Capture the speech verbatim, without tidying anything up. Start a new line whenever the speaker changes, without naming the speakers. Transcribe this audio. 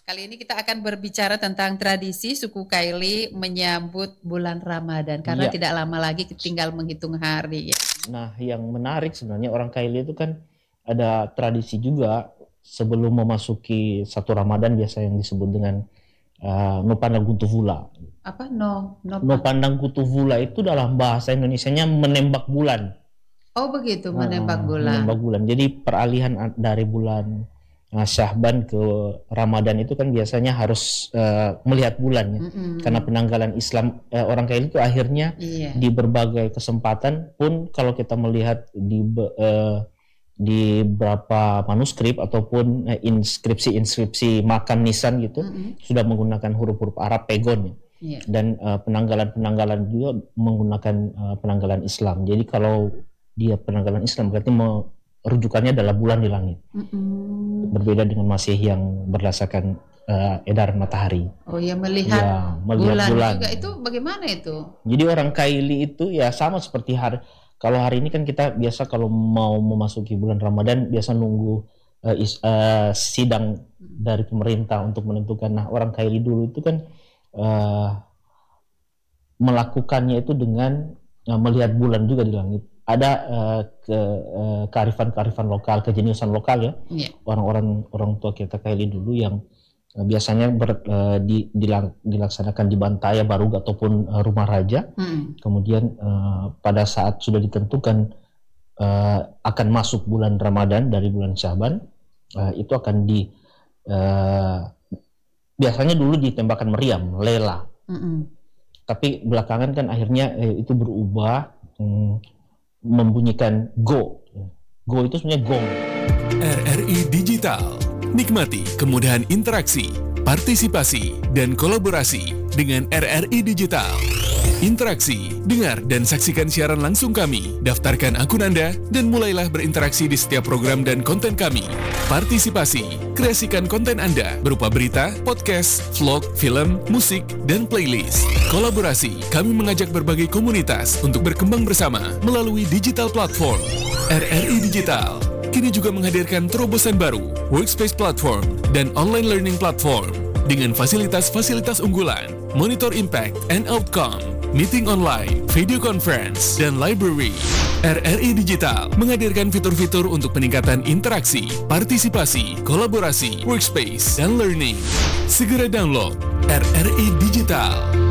Kali ini kita akan berbicara tentang tradisi suku Kaili menyambut bulan Ramadan karena
Iya.
tidak lama lagi tinggal menghitung hari. Ya.
Nah, yang menarik sebenarnya orang Kaili itu kan ada tradisi juga sebelum memasuki satu Ramadan biasa yang disebut dengan uh, no pandang kutuvula.
Apa no? No,
No pandang kutuvula itu dalam bahasa Indonesianya menembak bulan.
Oh begitu, menembak
Uh,
bulan.
menembak bulan. Jadi peralihan dari bulan uh, Syahban ke Ramadan itu kan biasanya harus uh, melihat bulan ya.
Mm-mm.
Karena penanggalan Islam uh, orang Kaili itu akhirnya
Iya.
di berbagai kesempatan pun kalau kita melihat di uh, di beberapa manuskrip ataupun uh, inskripsi-inskripsi makam nisan gitu
Mm-mm.
sudah menggunakan huruf-huruf Arab pegon ya.
Iya.
Dan uh, penanggalan-penanggalan juga menggunakan uh, penanggalan Islam. Jadi kalau dia penanggalan Islam berarti rujukannya adalah bulan di langit.
Mm-mm.
Berbeda dengan Masih yang berdasarkan uh, edaran matahari.
Oh ya, melihat,
ya, melihat
bulan,
bulan
juga itu bagaimana itu?
Jadi orang Kaili itu ya sama seperti hari kalau hari ini kan kita biasa kalau mau memasuki bulan Ramadan biasa nunggu uh, is, uh, sidang dari pemerintah untuk menentukan. Nah, orang Kaili dulu itu kan uh, melakukannya itu dengan uh, melihat bulan juga di langit. Ada uh, ke, uh, kearifan-kearifan lokal, kejeniusan lokal ya.
Yeah.
Orang-orang orang tua kita Kaili dulu yang uh, biasanya ber, uh, di, dilang, dilaksanakan di Bantaya, Barug ataupun uh, Rumah Raja.
Hmm.
Kemudian uh, pada saat sudah ditentukan uh, akan masuk bulan Ramadan dari bulan Sya'ban, uh, itu akan di uh, biasanya dulu ditembakkan meriam, lela.
Mm-mm.
Tapi belakangan kan akhirnya eh, itu berubah. Hmm, membunyikan go. Go itu sebenarnya gong.
R R I Digital. Nikmati kemudahan interaksi, partisipasi, dan kolaborasi dengan R R I Digital. Interaksi, dengar dan saksikan siaran langsung kami. Daftarkan akun Anda dan mulailah berinteraksi di setiap program dan konten kami. Partisipasi, kreasikan konten Anda berupa berita, podcast, vlog, film, musik, dan playlist. Kolaborasi, kami mengajak berbagai komunitas untuk berkembang bersama melalui digital platform. R R I Digital kini juga menghadirkan terobosan baru, workspace platform, dan online learning platform dengan fasilitas-fasilitas unggulan, monitor impact and outcome, meeting online, video conference, dan library. R R I Digital menghadirkan fitur-fitur untuk peningkatan interaksi, partisipasi, kolaborasi, workspace, dan learning. Segera download R R I Digital.